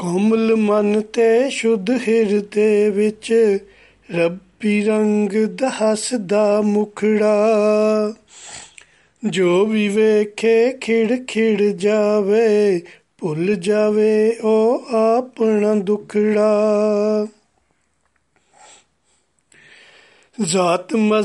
ਕੋਮਲ ਮਨ ਤੇ ਸ਼ੁੱਧ ਹਿਰਦੇ ਵਿੱਚ ਰੱਬੀ ਰੰਗ ਦਾ ਹੱਸਦਾ ਮੁਖੜਾ। ਜੋ ਵੀ ਵੇਖੇ ਖਿੜ ਖਿੜ ਜਾਵੇ, ਭੁੱਲ ਜਾਵੇ ਉਹ ਆਪਣਾ ਦੁਖੜਾ। ਜ਼ਾਤ